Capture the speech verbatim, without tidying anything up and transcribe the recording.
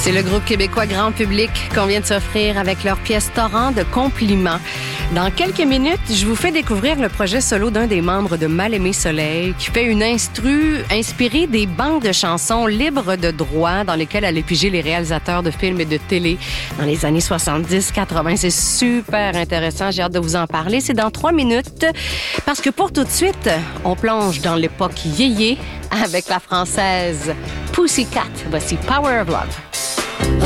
C'est le groupe québécois Grand Public qu'on vient de s'offrir avec leur pièce Torrent de compliments. Dans quelques minutes, je vous fais découvrir le projet solo d'un des membres de Mal-Aimé Soleil qui fait une instru inspirée des banques de chansons libres de droit dans lesquelles allaient piger les réalisateurs de films et de télé dans les années soixante-dix quatre-vingts. C'est super intéressant. J'ai hâte de vous en parler. C'est dans trois minutes parce que pour tout de suite, on plonge dans l'époque yéyé avec la française Pussycat. Voici Power of Love.